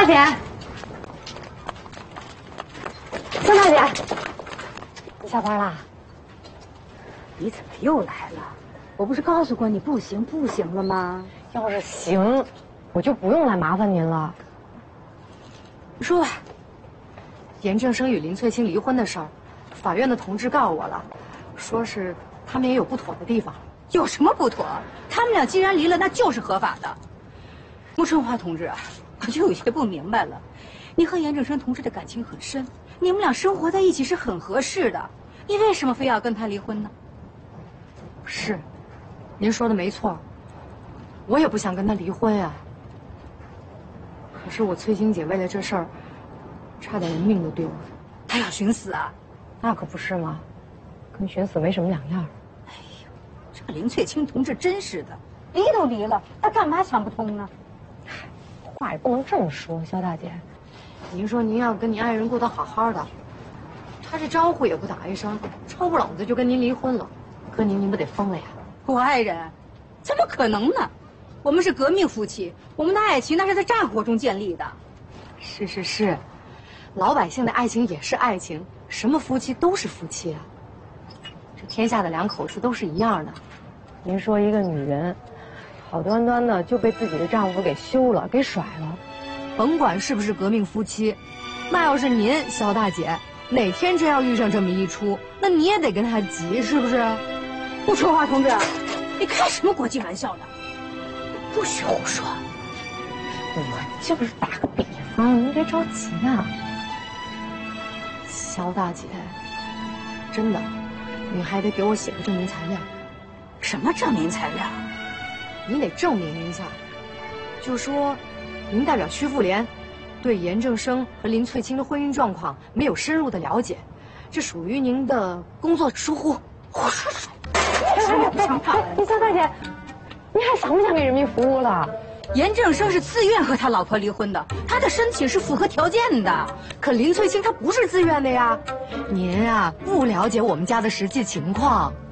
姐，肖大姐，你下班啦？ 你怎么又来了？我不是告诉过你不行了吗？ 要是行，我就不用来麻烦您了。 说吧。 严正生与林翠清离婚的事儿，法院的同志告我了，说是他们也有不妥的地方。 有什么不妥？他们俩既然离了，那就是合法的。穆春华同志啊，我就有些不明白了。你和严正生同志的感情很深，你们俩生活在一起是很合适的，你为什么非要跟他离婚呢？ 是，您说的没错，我也不想跟他离婚呀。可是我翠清姐为了这事儿，差点连命都丢了。 他要寻死啊？ 那可不是吗？跟寻死没什么两样。 哎呦，这个林翠清同志真是的，离都离了，他干嘛想不通呢？ 话也不能这么说，肖大姐。您说您要跟您爱人过得好好的，他这招呼也不打一声，抽不冷子就跟您离婚了，可您不得疯了呀？ 我爱人，怎么可能呢？我们是革命夫妻，我们的爱情那是在战火中建立的。 是，老百姓的爱情也是爱情，什么夫妻都是夫妻啊。这天下的两口子都是一样的。您说一个女人，好端端的就被自己的丈夫给休了，给甩了，甭管是不是革命夫妻，那要是您肖大姐哪天真要遇上这么一出，那你也得跟他急，是不是？ 穆春华同志，你开什么国际玩笑呢？不许胡说！ 我就是打个比方，您别着急啊。肖大姐，真的，你还得给我写个证明材料。 什么证明材料？ 您得证明一下，就说您代表屈妇联对严正生和林翠清的婚姻状况没有深入的了解，这属于您的工作疏忽。 胡说什么？不像话！ 肖大姐，你还想不想给人民服务了？ 严正生是自愿和他老婆离婚的，他的申请是符合条件的。 可林翠清她不是自愿的呀，您啊不了解我们家的实际情况。